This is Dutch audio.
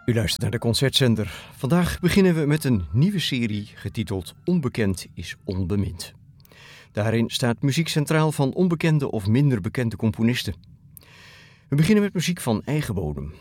U luistert naar de Concertzender. Vandaag beginnen we met een nieuwe serie getiteld Onbekend is onbemind. Daarin staat muziek centraal van onbekende of minder bekende componisten. We beginnen met muziek van eigen bodem.